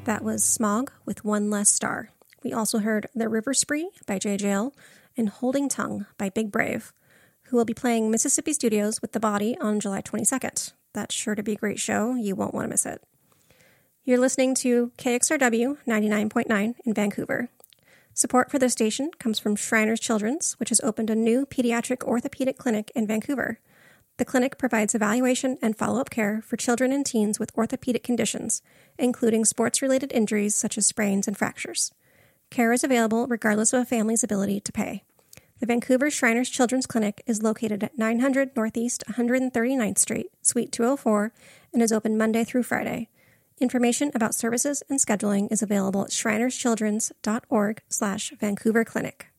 That was Smog with One Less Star. We also heard The River Spree by Jay Jail and Holding Tongue by Big Brave, who will be playing Mississippi Studios with The Body on July 22nd. That's sure to be a great show. You won't want to miss it. You're listening to KXRW 99.9 in Vancouver. Support for the station comes from Shriners Children's, which has opened a new pediatric orthopedic clinic in Vancouver. The clinic provides evaluation and follow-up care for children and teens with orthopedic conditions, including sports-related injuries such as sprains and fractures. Care is available regardless of a family's ability to pay. The Vancouver Shriners Children's Clinic is located at 900 Northeast 139th Street, Suite 204, and is open Monday through Friday. Information about services and scheduling is available at shrinerschildrens.org/Vancouver Clinic.